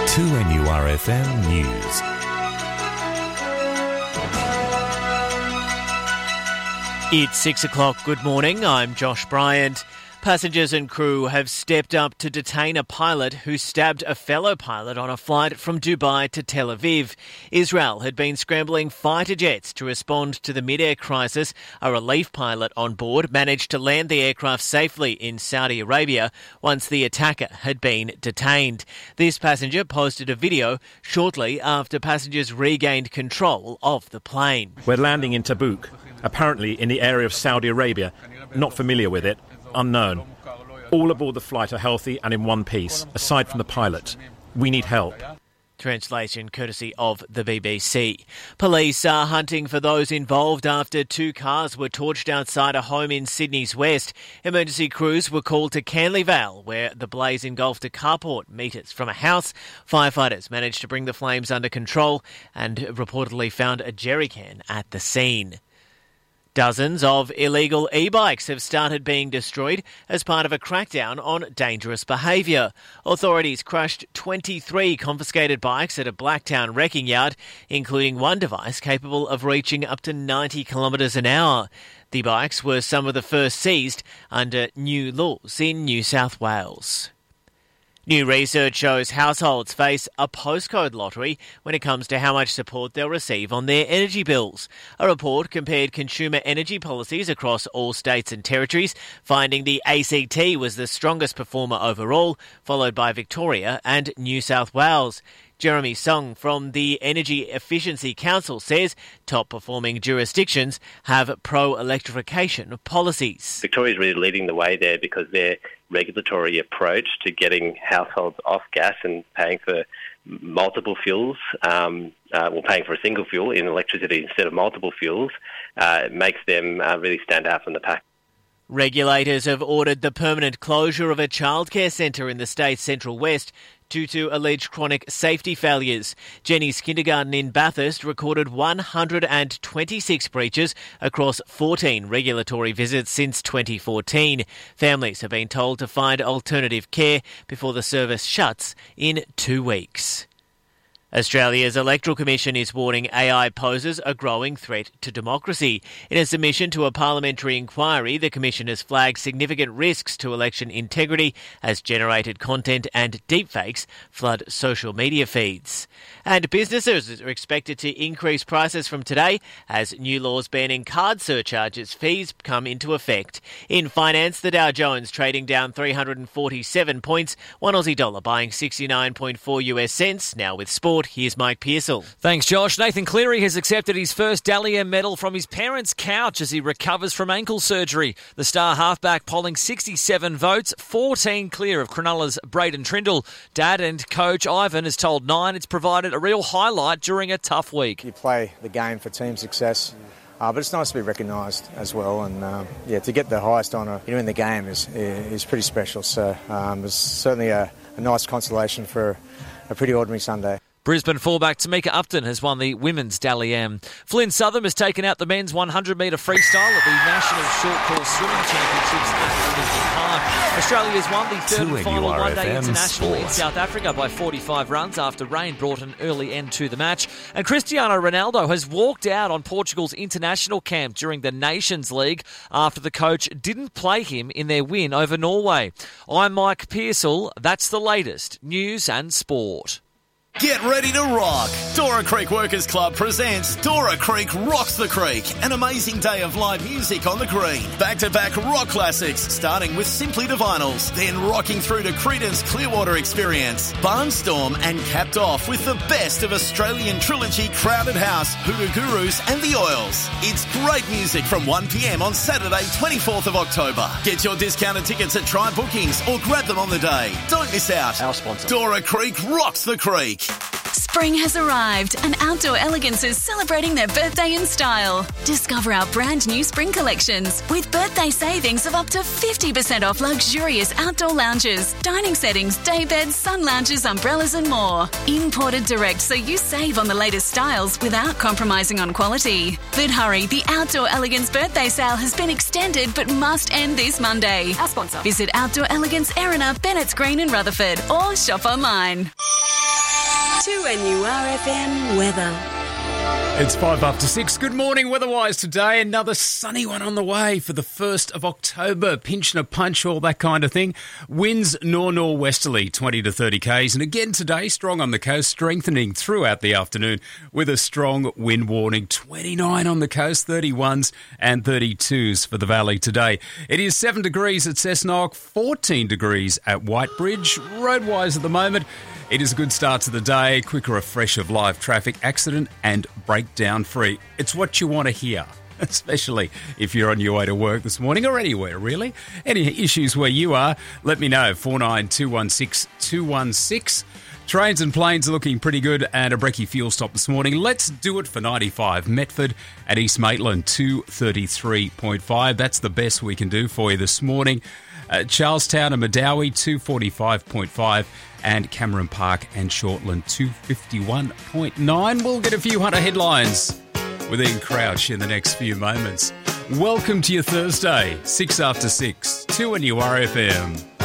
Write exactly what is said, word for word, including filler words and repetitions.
two N U R F M News. It's six o'clock. Good morning. I'm Josh Bryant. Passengers and crew have stepped up to detain a pilot who stabbed a fellow pilot on a flight from Dubai to Tel Aviv. Israel had been scrambling fighter jets to respond to the mid-air crisis. A relief pilot on board managed to land the aircraft safely in Saudi Arabia once the attacker had been detained. This passenger posted a video shortly after passengers regained control of the plane. We're landing in Tabuk, apparently in the area of Saudi Arabia. Not familiar with it. Unknown. All aboard the flight are healthy and in one piece, aside from the pilot. We need help. Translation courtesy of the B B C. Police are hunting for those involved after two cars were torched outside a home in Sydney's west. Emergency crews were called to Canley Vale, where the blaze engulfed a carport metres from a house. Firefighters managed to bring the flames under control and reportedly found a jerry can at the scene. Dozens of illegal e-bikes have started being destroyed as part of a crackdown on dangerous behaviour. Authorities crushed twenty-three confiscated bikes at a Blacktown wrecking yard, including one device capable of reaching up to ninety kilometres an hour. The bikes were some of the first seized under new laws in New South Wales. New research shows households face a postcode lottery when it comes to how much support they'll receive on their energy bills. A report compared consumer energy policies across all states and territories, finding the A C T was the strongest performer overall, followed by Victoria and New South Wales. Jeremy Song from the Energy Efficiency Council says top-performing jurisdictions have pro-electrification policies. Victoria is really leading the way there because their regulatory approach to getting households off gas and paying for multiple fuels, um, uh, well, paying for a single fuel in electricity instead of multiple fuels, uh, makes them uh, really stand out from the pack. Regulators have ordered the permanent closure of a childcare centre in the state's Central West due to alleged chronic safety failures. Jenny's Kindergarten in Bathurst recorded one hundred twenty-six breaches across fourteen regulatory visits since twenty fourteen. Families have been told to find alternative care before the service shuts in two weeks. Australia's Electoral Commission is warning A I poses a growing threat to democracy. In a submission to a parliamentary inquiry, the Commission has flagged significant risks to election integrity as generated content and deepfakes flood social media feeds. And businesses are expected to increase prices from today as new laws banning card surcharges fees come into effect. In finance, the Dow Jones trading down three hundred forty-seven points, one Aussie dollar buying sixty-nine point four US cents. Now with sport, here's Mike Pearsall. Thanks, Josh. Nathan Cleary has accepted his first Dally M medal from his parents' couch as he recovers from ankle surgery. The star halfback polling sixty-seven votes, fourteen clear of Cronulla's Braden Trindle. Dad and coach Ivan has told Nine it's provided a real highlight during a tough week. You play the game for team success. Uh, but it's nice to be recognised as well, and uh, yeah, to get the highest honour you know, in the game is is pretty special. So um, it's certainly a, a nice consolation for a pretty ordinary Sunday. Brisbane fullback Tamika Upton has won the women's Dally M. Flynn Southam has taken out the men's one hundred metre freestyle at the National Short Course Swimming Championships at Olympic Park. Australia has won the third and final one-day international in South Africa by forty-five runs after rain brought an early end to the match. And Cristiano Ronaldo has walked out on Portugal's international camp during the Nations League after the coach didn't play him in their win over Norway. I'm Mike Pearsall. That's the latest news and sport. Get ready to rock! Dora Creek Workers Club presents Dora Creek Rocks the Creek, an amazing day of live music on the green. Back-to-back rock classics, starting with Simply Divinals, then rocking through to Creedence Clearwater Experience, Barnstorm, and capped off with the best of Australian trilogy Crowded House, Hoodoo Gurus, and The Oils. It's great music from one p.m. on Saturday, twenty-fourth of October. Get your discounted tickets at Try Bookings or grab them on the day. Don't miss out. Our sponsor. Dora Creek Rocks the Creek. Spring has arrived and Outdoor Elegance is celebrating their birthday in style. Discover our brand new spring collections with birthday savings of up to fifty percent off luxurious outdoor lounges, dining settings, day beds, sun lounges, umbrellas and more. Imported direct so you save on the latest styles without compromising on quality. But hurry, the Outdoor Elegance birthday sale has been extended but must end this Monday. Our sponsor. Visit Outdoor Elegance, Erina, Bennett's Green and Rutherford or shop online. two N U R F M weather. It's five after six. Good morning, weather-wise today. Another sunny one on the way for the first of October. Pinch and a punch, all that kind of thing. Winds nor-norwesterly, twenty to thirty k's. And again today, strong on the coast, strengthening throughout the afternoon with a strong wind warning. twenty-nine on the coast, thirty-ones and thirty-twos for the valley today. It is seven degrees at Cessnock, fourteen degrees at Whitebridge. Roadwise at the moment, it is a good start to the day, quicker refresh of live traffic, accident and breakdown free. It's what you want to hear, especially if you're on your way to work this morning or anywhere, really. Any issues where you are, let me know. four nine two one six two one six. Trains and planes are looking pretty good, and a brekkie fuel stop this morning. Let's do it for ninety-five. Metford at East Maitland, two thirty-three point five. That's the best we can do for you this morning. Uh, Charlestown and Medowie, two forty-five point five. And Cameron Park and Shortland, two fifty-one point nine. We'll get a few Hunter headlines with Ian Crouch in the next few moments. Welcome to your Thursday, six after six, two N U R F M.